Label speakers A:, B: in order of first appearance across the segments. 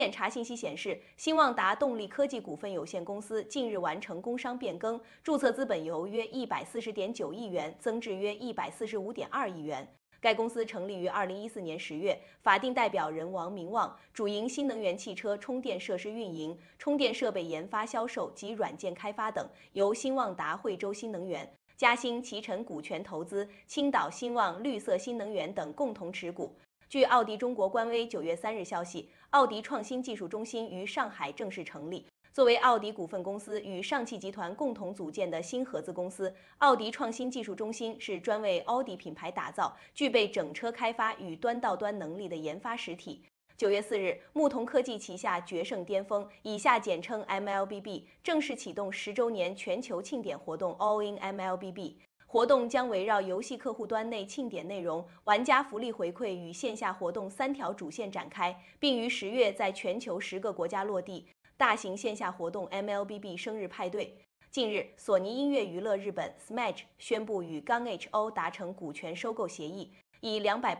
A: 检查信息显示，新旺达动力科技股份有限公司近日完成工商变更，注册资本由约140.9亿元增至约145.2亿元。该公司成立于2014年10月，法定代表人王明旺，主营新能源汽车充电设施运营、充电设备研发销售及软件开发等，由新旺达惠州新能源、嘉兴集成股权投资、青岛新旺绿色新能源等共同持股。据奥迪中国官微9月3日消息，奥迪创新技术中心于上海正式成立。作为奥迪股份公司与上汽集团共同组建的新合资公司，奥迪创新技术中心是专为奥迪品牌打造、具备整车开发与端到端能力的研发实体。9月4日，牧童科技旗下决胜巅峰（以下简称 MLBB） 正式启动10周年全球庆典活动 All in MLBB。活动将围绕游戏客户端内庆典内容、玩家福利回馈与线下活动3条主线展开，并于10月在全球10个国家落地。大型线下活动 MLBB 生日派对。近日，索尼音乐娱乐日本 Smage 宣布与刚 HO 达成股权收购协议，以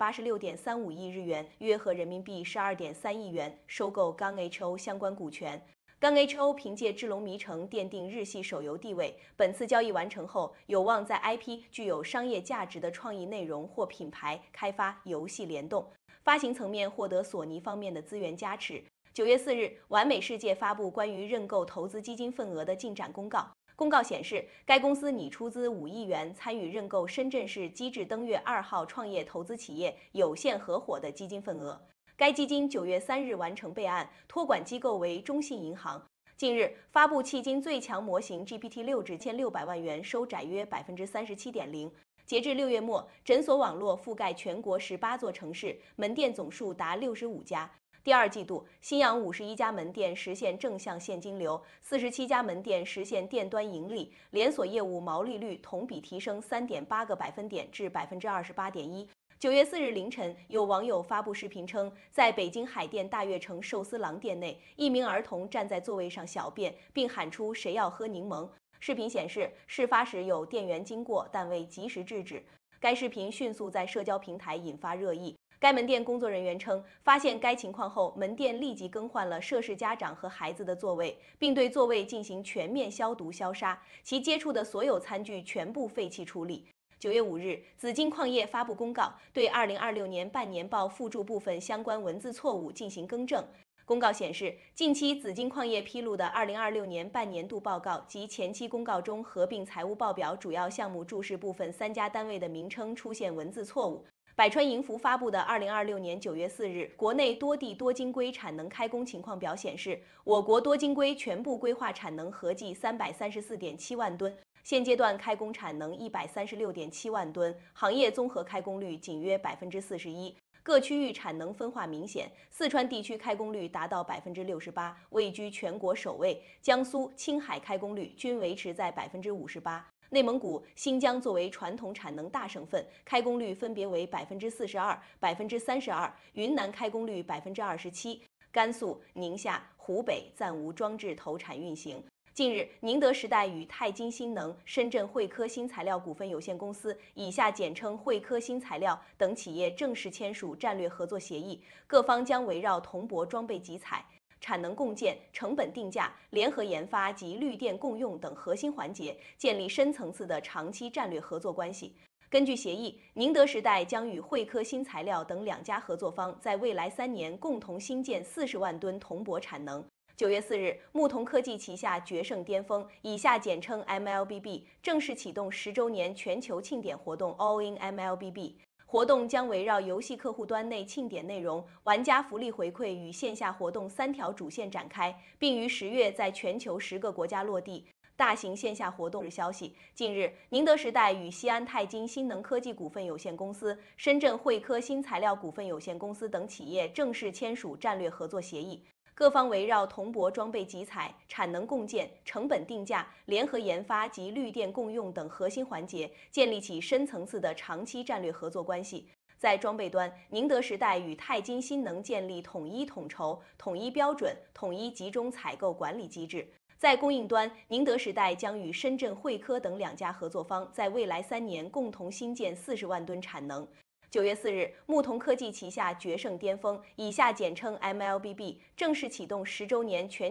A: 286.35亿日元（约合人民币12.3亿元）收购刚 HO 相关股权。刚 HO 凭借《智龙迷城》奠定日系手游地位，本次交易完成后，有望在 IP 具有商业价值的创意内容或品牌开发游戏联动。发行层面获得索尼方面的资源加持。9月4日，完美世界发布关于认购投资基金份额的进展公告。公告显示，该公司拟出资5亿元参与认购深圳市机智登月2号创业投资企业有限合伙的基金份额。该基金9月3日完成备案，托管机构为中信银行。近日发布迄今最强模型 GPT-6 至1600万元，收窄约37.0%。截至6月末，诊所网络覆盖全国18座城市，门店总数达65家。第二季度，新阳51家门店实现正向现金流，47家门店实现店端盈利，连锁业务毛利率同比提升3.8个百分点至28.1%。9月4日凌晨，有网友发布视频称，在北京海淀大悦城寿司郎店内，一名儿童站在座位上小便，并喊出“谁要喝柠檬”。视频显示，事发时有店员经过，但未及时制止。该视频迅速在社交平台引发热议。该门店工作人员称，发现该情况后，门店立即更换了涉事家长和孩子的座位，并对座位进行全面消毒消杀，其接触的所有餐具全部废弃处理。9月5日，紫金矿业发布公告，对2026年半年报附注部分相关文字错误进行更正。公告显示，近期紫金矿业披露的2026年半年度报告及前期公告中合并财务报表主要项目注释部分3家单位的名称出现文字错误。百川银服发布的2026年9月4日国内多地多晶硅产能开工情况表显示，我国多晶硅全部硅化产能合计334.7万吨。现阶段开工产能136.7万吨，行业综合开工率仅约41%。各区域产能分化明显，四川地区开工率达到68%，位居全国首位；江苏、青海开工率均维持在58%。内蒙古、新疆作为传统产能大省份，开工率分别为42%、32%；云南开工率27%，甘肃、宁夏、湖北暂无装置投产运行。近日，宁德时代与泰金新能、深圳汇科新材料股份有限公司（以下简称汇科新材料）等企业正式签署战略合作协议，各方将围绕铜箔装备集采、产能共建、成本定价、联合研发及绿电共用等核心环节，建立深层次的长期战略合作关系。根据协议，宁德时代将与汇科新材料等2家合作方在未来3年共同新建40万吨铜箔产能。9月4日，牧童科技旗下决胜巅峰（以下简称 MLBB） 正式启动10周年全球庆典活动 All in MLBB。活动将围绕游戏客户端内庆典内容、玩家福利回馈与线下活动3条主线展开，并于10月在全球10个国家落地。大型线下活动日消息，近日，宁德时代与西安泰金新能科技股份有限公司、深圳汇科新材料股份有限公司等企业正式签署战略合作协议。各方围绕铜箔装备集采、产能共建、成本定价、联合研发及绿电共用等核心环节，建立起深层次的长期战略合作关系。在装备端，宁德时代与泰金新能建立统一统筹、统一标准、统一集中采购管理机制。在供应端，宁德时代将与深圳汇科等2家合作方在未来3年共同新建40万吨产能。 9月4日，牧童科技旗下决胜巅峰（以下简称 MLBB） 正式启动10周年全